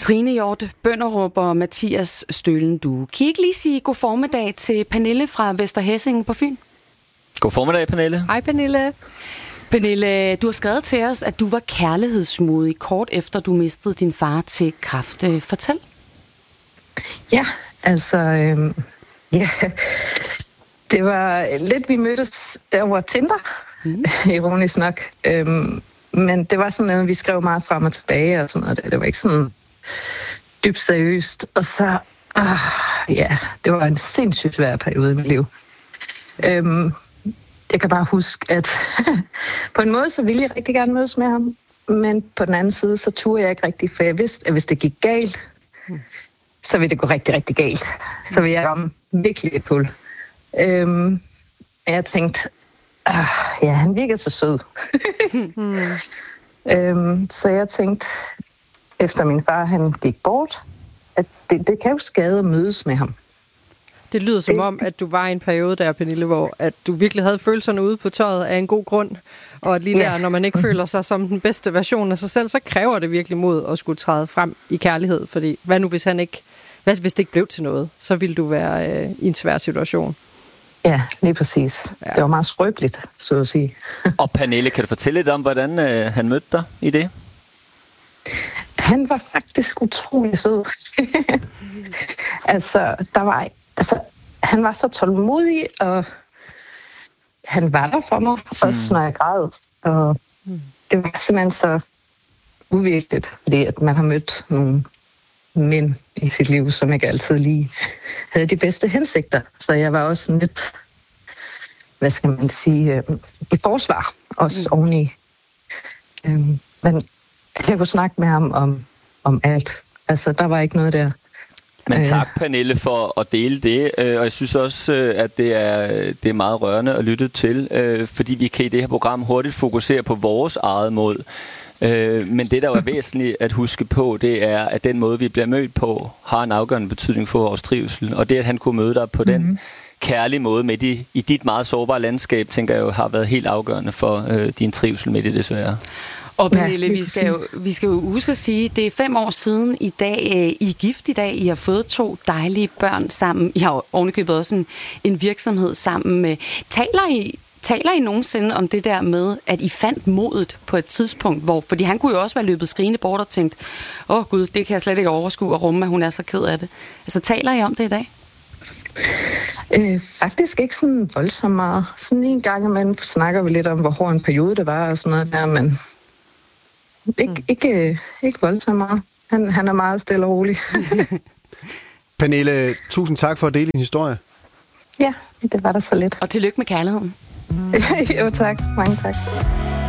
Trine Hjort Bønderup og Mathias Stølen, du kan ikke lige sige god formiddag til Pernille fra Vester Hæsing på Fyn? God formiddag, Pernille. Hej, Pernille. Pernille, du har skrevet til os, at du var kærlighedsmodig kort efter du mistede din far til kræft. Fortæl. Ja, altså... ja. Det var lidt, vi mødtes over Tinder, ironisk nok. Men det var sådan noget, vi skrev meget frem og tilbage og sådan noget. Det var ikke sådan dybt seriøst. Og så, ja, det var en sindssygt svær periode i mit liv. Jeg kan bare huske, at på en måde, så ville jeg rigtig gerne mødes med ham. Men på den anden side, så turde jeg ikke rigtig, for jeg vidste, at hvis det gik galt, så ville det gå rigtig, rigtig galt. Så ville jeg ramme virkelig et hul. Jeg tænkte, ja, han virker så sød. Så jeg tænkte, efter min far han gik bort, at det kan jo skade at mødes med ham. Det lyder som om, at du var i en periode der, Pernille, hvor at du virkelig havde følelserne ude på tøjet af en god grund, og at lige der, når man ikke føler sig som den bedste version af sig selv, så kræver det virkelig mod at skulle træde frem i kærlighed, fordi hvad nu, hvis det ikke blev til noget, så ville du være i en svær situation. Ja, lige præcis. Ja. Det var meget skrøbeligt, så at sige. Og Pernille, kan du fortælle lidt om, hvordan han mødte dig i det? Han var faktisk utrolig sød. Han var så tålmodig, og han var der for mig, også når jeg græd. Og det var simpelthen så uvirkeligt, fordi at man har mødt nogle mænd i sit liv, som ikke altid lige havde de bedste hensigter. Så jeg var også lidt, hvad skal man sige, i forsvar, også oveni. Men jeg kunne snakke med ham om alt. Altså, der var ikke noget der. Men tak, Pernille, for at dele det. Og jeg synes også, at det er meget rørende at lytte til, fordi vi kan i det her program hurtigt fokusere på vores eget mål. Men det, der er væsentligt at huske på, det er, at den måde, vi bliver mødt på, har en afgørende betydning for vores trivsel. Og det, at han kunne møde dig på den kærlige måde midt i dit meget sårbare landskab, tænker jeg jo, har været helt afgørende for din trivsel midt i det svære. Og Pernille, vi skal jo huske at sige, det er 5 år siden i dag, I er gift i dag, I har fået 2 dejlige børn sammen, I har ovenikøbet også en virksomhed sammen med. Taler I nogensinde om det der med, at I fandt modet på et tidspunkt, fordi han kunne jo også være løbet skrigende bort og tænkt, gud, det kan jeg slet ikke overskue og rumme, at hun er så ked af det. Altså, taler I om det i dag? Faktisk ikke sådan voldsomt meget. Sådan en gang imellem snakker vi lidt om, hvor hård en periode det var og sådan noget der, men ikke voldsomt meget. Han er meget stille og rolig. Pernille, tusind tak for at dele din historie. Ja, det var der så lidt. Og tillykke med kærligheden. Jo, tak. Mange tak.